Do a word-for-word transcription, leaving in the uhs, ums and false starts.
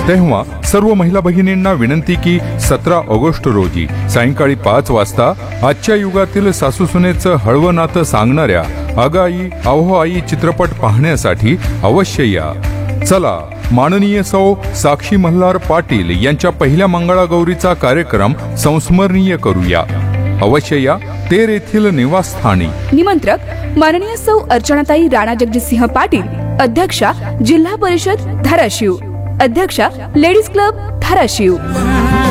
तेव्हा सर्व महिला भगिनींना विनंती की सतरा ऑगस्ट रोजी सायंकाळी पाच वाजता आजच्या युगातील सासूसुनेचं हळवं नातं सांगणाऱ्या अगाई अहो आई चित्रपट पाहण्यासाठी अवश्य या. चला, माननीय सौ साक्षी मल्हार पाटील यांच्या पहिल्या मंगळागौरीचा कार्यक्रम संस्मरणीय करूया. अवश्य या, तेर येथील निवासस्थानी. निमंत्रक माननीय सौ अर्चनाताई राणा जगजितसिंह पाटील, अध्यक्षा जिल्हा परिषद धाराशिव, अध्यक्षा लेडीज क्लब धाराशिव.